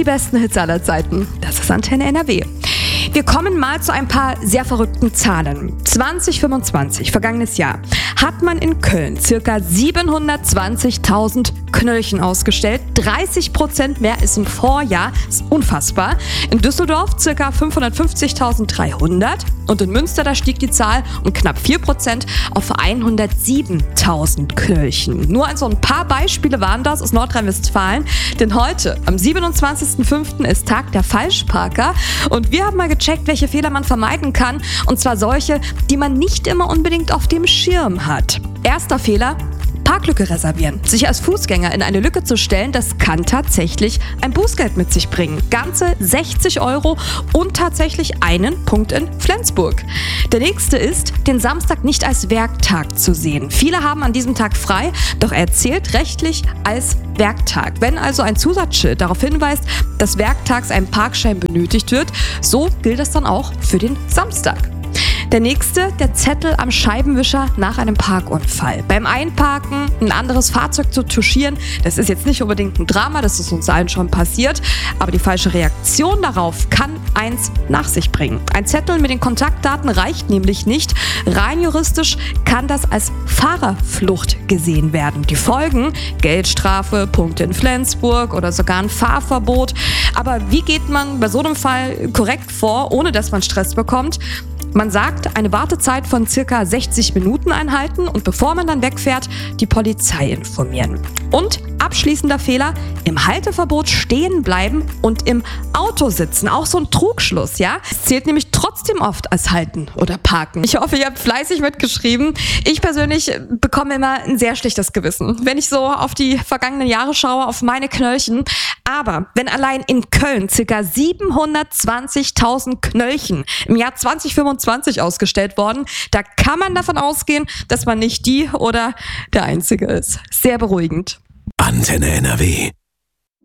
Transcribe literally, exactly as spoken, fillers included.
Die besten Hits aller Zeiten. Das ist Antenne N R W. Wir kommen mal zu ein paar sehr verrückten Zahlen. zwanzig fünfundzwanzig, vergangenes Jahr, hat man in Köln ca. siebenhundertzwanzigtausend Knöllchen ausgestellt. dreißig Prozent mehr als im Vorjahr. Das ist unfassbar. In Düsseldorf ca. fünfhundertfünfzigtausenddreihundert und in Münster, da stieg die Zahl um knapp vier Prozent auf hundertsiebentausend Knöllchen. Nur also ein paar Beispiele waren das aus Nordrhein-Westfalen. Denn heute, am siebenundzwanzigsten fünften, ist Tag der Falschparker. Und wir haben mal gecheckt, welche Fehler man vermeiden kann. Und zwar solche, die man nicht immer unbedingt auf dem Schirm hat. Erster Fehler: Parklücke reservieren. Sich als Fußgänger in eine Lücke zu stellen, das kann tatsächlich ein Bußgeld mit sich bringen. Ganze sechzig Euro und tatsächlich einen Punkt in Flensburg. Der nächste ist, den Samstag nicht als Werktag zu sehen. Viele haben an diesem Tag frei, doch er zählt rechtlich als Werktag. Wenn also ein Zusatzschild darauf hinweist, dass werktags ein Parkschein benötigt wird, so gilt es dann auch für den Samstag. Der nächste, der Zettel am Scheibenwischer nach einem Parkunfall. Beim Einparken ein anderes Fahrzeug zu touchieren, das ist jetzt nicht unbedingt ein Drama, das ist uns allen schon passiert, aber die falsche Reaktion darauf kann eins nach sich bringen. Ein Zettel mit den Kontaktdaten reicht nämlich nicht. Rein juristisch kann das als Fahrerflucht gesehen werden. Die Folgen: Geldstrafe, Punkte in Flensburg oder sogar ein Fahrverbot. Aber wie geht man bei so einem Fall korrekt vor, ohne dass man Stress bekommt? Man sagt, eine Wartezeit von circa sechzig Minuten einhalten und bevor man dann wegfährt, die Polizei informieren. Und abschließender Fehler: im Halteverbot stehen bleiben und im Auto sitzen. Auch so ein Trugschluss, ja? Es zählt nämlich trotzdem oft als Halten oder Parken. Ich hoffe, ihr habt fleißig mitgeschrieben. Ich persönlich bekomme immer ein sehr schlechtes Gewissen, wenn ich so auf die vergangenen Jahre schaue, auf meine Knöllchen. Aber wenn allein in Köln ca. siebenhundertzwanzigtausend Knöllchen im Jahr zwanzig fünfundzwanzig ausgestellt worden, da kann man davon ausgehen, dass man nicht die oder der Einzige ist. Sehr beruhigend. Antenne N R W.